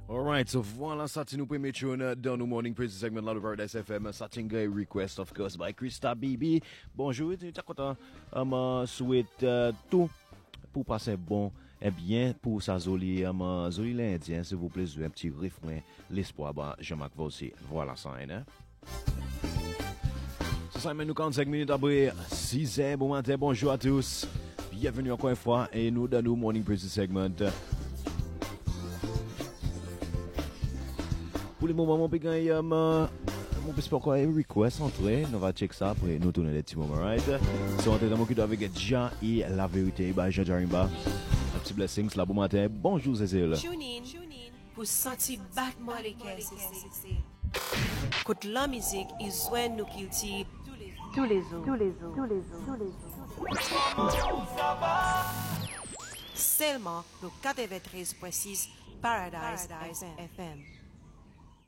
Alright, so voilà, ça c'est nous premier tune dans nos Morning Praise segment là de Paradise FM. Ça c'est une request of course by Krista Bibi. Bonjour, tu es content? Souhaite tout pour passer bon. Eh bien, pour sa Zoli l'Indien, s'il vous plaît, un petit refrain, l'espoir, Jean-Marc Vossé. Voilà ça, hein? C'est ça, nous 45 minutes après 6h. Bon matin, bonjour à tous. Bienvenue encore une fois, et nous dans nos Morning Praise segment. Pour le moment, mon pékin, mon petit quoi, request entrée. On va check ça après nous tourner les petits moments, right? C'est un téléphone qui doit avec Jean et la vérité, Jean Jarimba. Un petit blessings là, bon matin. Bonjour, Cécile. Tune in pour sentir battement les caisses. Quand la musique, ils soignent nos kiltis tous les jours. Seulement le 93.6 Paradise FM.